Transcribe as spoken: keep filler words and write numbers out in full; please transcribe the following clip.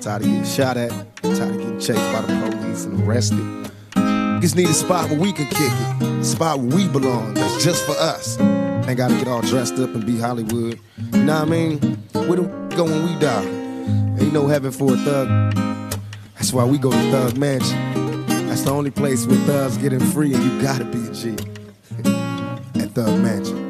Tired of getting shot at, tired of getting chased by the police and arrested. Just need a spot where we can kick it, a spot where we belong, that's just for us. Ain't gotta get all dressed up and be Hollywood. You know what I mean? Where the go when we die? Ain't no heaven for a thug. That's why we go to Thug Mansion. That's the only place where thugs getting free, and you gotta be a G at Thug Mansion.